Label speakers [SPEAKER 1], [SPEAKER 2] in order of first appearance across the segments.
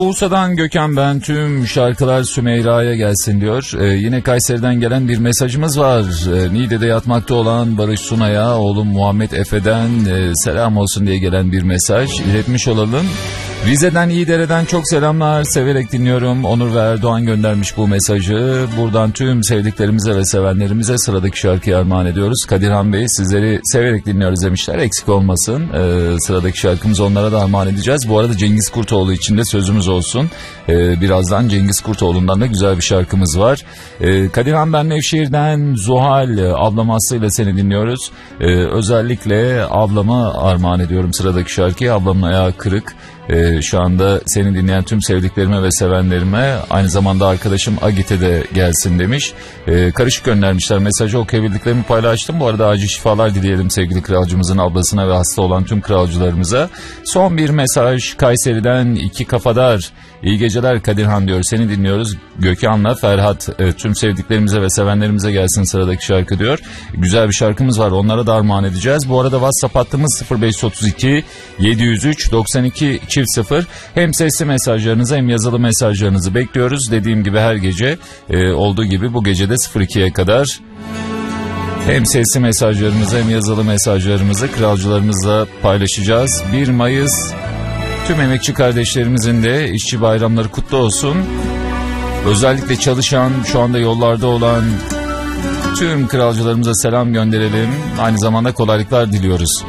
[SPEAKER 1] Bursa'dan Gökhan ben, tüm şarkılar Sümeyra'ya gelsin diyor. Yine Kayseri'den gelen bir mesajımız var. Niğde'de yatmakta olan Barış Sunay'a oğlum Muhammed Efe'den selam olsun diye gelen bir mesaj iletmiş olalım. Rize'den İyidere'den çok selamlar, severek dinliyorum. Onur ve Erdoğan göndermiş bu mesajı. Buradan tüm sevdiklerimize ve sevenlerimize sıradaki şarkıyı armağan ediyoruz. Kadirhan Bey, sizleri severek dinliyoruz demişler, eksik olmasın. Sıradaki şarkımızı onlara da armağan edeceğiz. Bu arada Cengiz Kurtoğlu için de sözümüz olsun. Birazdan Cengiz Kurtoğlu'ndan da güzel bir şarkımız var. Kadirhan ben Nevşehir'den Zuhal, ablam Aslı ile seni dinliyoruz. Özellikle ablama armağan ediyorum sıradaki şarkıyı. Ablamın ayağı kırık. Şu anda seni dinleyen tüm sevdiklerime ve sevenlerime, aynı zamanda arkadaşım Agit'e de gelsin demiş. Karışık göndermişler mesajı, okuyabildiklerimi paylaştım. Bu arada acil şifalar dileyelim sevgili kralcımızın ablasına ve hasta olan tüm kralcılarımıza. Son bir mesaj Kayseri'den iki kafadar. İyi geceler Kadirhan diyor, seni dinliyoruz. Gökhan'la Ferhat, tüm sevdiklerimize ve sevenlerimize gelsin sıradaki şarkı diyor. Güzel bir şarkımız var, onlara da armağan edeceğiz. Bu arada WhatsApp hattımız 0532 703 92 0. Hem sesli mesajlarınızı hem yazılı mesajlarınızı bekliyoruz. Dediğim gibi her gece olduğu gibi bu gece de 02'ye kadar hem sesli mesajlarımızı hem yazılı mesajlarımızı kralcılarımızla paylaşacağız. 1 Mayıs tüm emekçi kardeşlerimizin de işçi bayramları kutlu olsun. Özellikle çalışan, şu anda yollarda olan tüm kralcılarımıza selam gönderelim. Aynı zamanda kolaylıklar diliyoruz.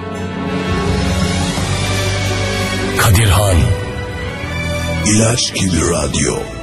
[SPEAKER 2] Kadirhan İlaç gibi radyo.